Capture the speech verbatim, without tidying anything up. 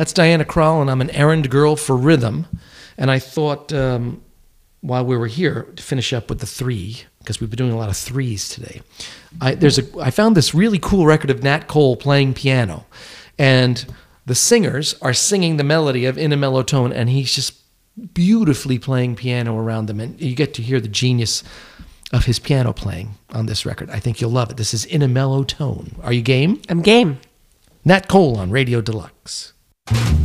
That's Diana Krall, and I'm an errand girl for rhythm. And I thought um, while we were here to finish up with the three, because we've been doing a lot of threes today, I, there's a, I found this really cool record of Nat Cole playing piano. And the singers are singing the melody of In a Mellow Tone, and he's just beautifully playing piano around them. And you get to hear the genius of his piano playing on this record. I think you'll love it. This is In a Mellow Tone. Are you game? I'm game. Nat Cole on Radio Deluxe.